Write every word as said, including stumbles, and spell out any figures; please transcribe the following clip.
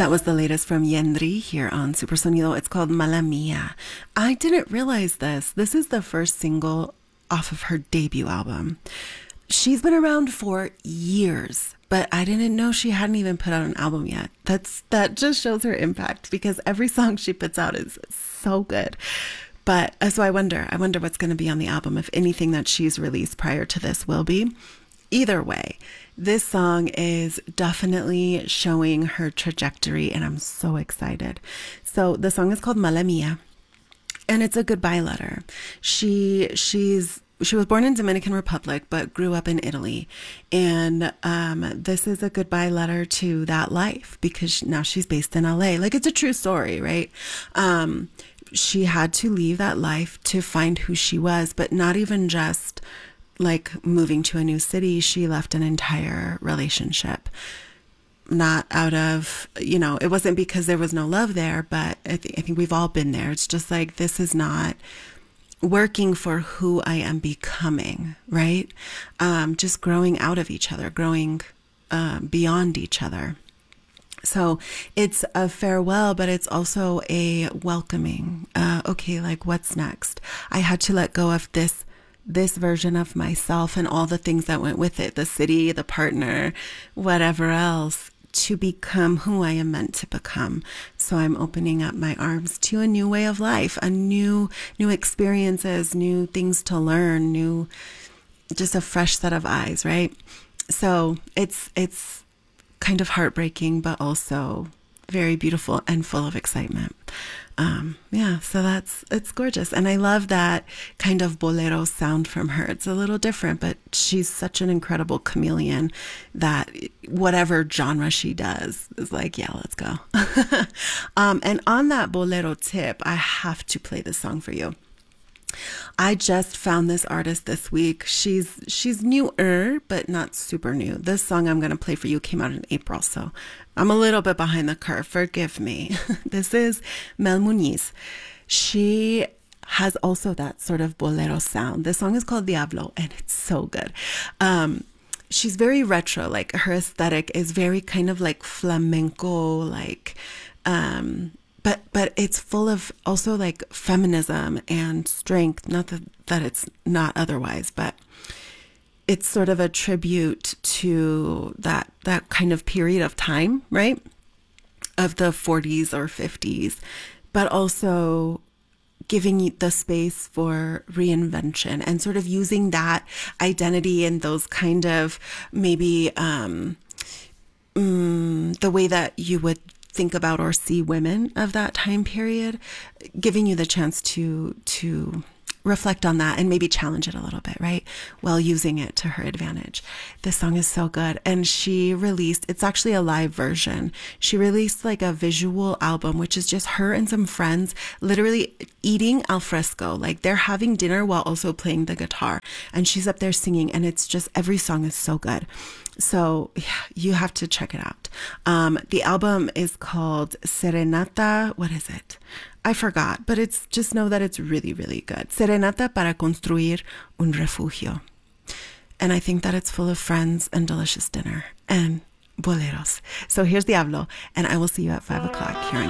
That was the latest from Yendri here on Super Sonido. It's called Mala Mia. I didn't realize this. This is the first single off of her debut album. She's been around for years, but I didn't know she hadn't even put out an album yet. That's that just shows her impact, because every song she puts out is so good. But uh, so I wonder, I wonder what's going to be on the album, if anything that she's released prior to this will be. Either way, this song is definitely showing her trajectory, and I'm so excited. So the song is called Mala Mia, and it's a goodbye letter. She she's she was born in Dominican Republic, but grew up in Italy, and um, this is a goodbye letter to that life, because now she's based in L A. Like, it's a true story, right? Um, she had to leave that life to find who she was, but not even just like moving to a new city. She left an entire relationship, not out of, you know, it wasn't because there was no love there, but I, th- I think we've all been there. It's just like, this is not working for who I am becoming, right? Um, just growing out of each other, growing uh, beyond each other. So it's a farewell, but it's also a welcoming. Uh, okay, like, what's next? I had to let go of this this version of myself and all the things that went with it, the city, the partner, whatever else, to become who I am meant to become. So I'm opening up my arms to a new way of life, a new, new experiences, new things to learn, new, just a fresh set of eyes, right? So it's, it's kind of heartbreaking, but also very beautiful and full of excitement. Um, yeah, so that's, it's gorgeous. And I love that kind of bolero sound from her. It's a little different, but she's such an incredible chameleon that whatever genre she does is like, yeah, let's go. um, and on that bolero tip, I have to play this song for you. I just found this artist this week. She's she's newer, but not super new. This song I'm going to play for you came out in April, so I'm a little bit behind the curve. Forgive me. This is Mel Muniz. She has also that sort of bolero sound. This song is called Diablo, and it's so good. Um, she's very retro. Like, her aesthetic is very kind of like flamenco, like... Um, But but it's full of also like feminism and strength. Not that, that it's not otherwise, but it's sort of a tribute to that that kind of period of time, right? Of the forties or fifties, but also giving you the space for reinvention and sort of using that identity and those kind of maybe um, mm, the way that you would think about or see women of that time period, giving you the chance to to reflect on that and maybe challenge it a little bit, right? While using it to her advantage. This song is so good. And she released, it's actually a live version. She released like a visual album, which is just her and some friends literally eating al fresco. Like, they're having dinner while also playing the guitar. And she's up there singing, and it's just, every song is so good. So yeah, you have to check it out. Um, the album is called Serenata. What is it? I forgot, but it's just know that it's really, really good. Serenata para construir un refugio. And I think that it's full of friends and delicious dinner and boleros. So here's Diablo, and I will see you at five o'clock here on